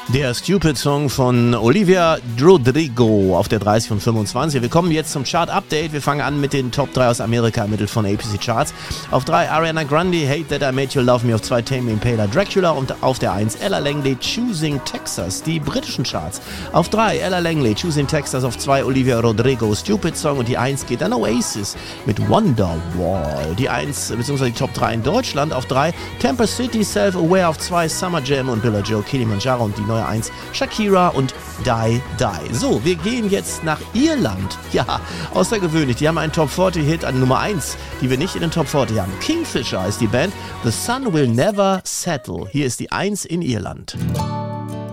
Der Stupid Song von Olivia Rodrigo auf der 30 und 25. Wir kommen jetzt zum Chart-Update. Wir fangen an mit den Top 3 aus Amerika ermittelt von APC Charts. Auf 3 Ariana Grande, Hate That I Made You Love Me. Auf 2 Tame Impala, Dracula. Und auf der 1 Ella Langley, Choosing Texas. Die britischen Charts. Auf 3 Ella Langley, Choosing Texas. Auf 2 Olivia Rodrigo, Stupid Song. Und die 1 geht an Oasis mit Wonderwall. Die 1 bzw. die Top 3 in Deutschland. Auf 3 Tampa City, Self-Aware. Auf 2 Summer Jam und Billa Joe, Kilimanjaro. Und die neue 1 Shakira und Die Die. So, wir gehen jetzt nach Irland. Ja, außergewöhnlich. Die haben einen Top 40 Hit an Nummer 1, die wir nicht in den Top 40 haben. Kingfisher heißt die Band. The Sun Will Never Settle. Hier ist die 1 in Irland.